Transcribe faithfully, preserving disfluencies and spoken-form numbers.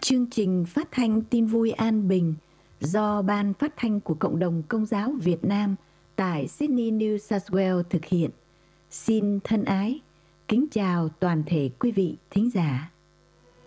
Chương trình phát thanh tin vui an bình do Ban Phát thanh của Cộng đồng Công giáo Việt Nam tại Sydney, New South Wales thực hiện. Xin thân ái, kính chào toàn thể quý vị thính giả.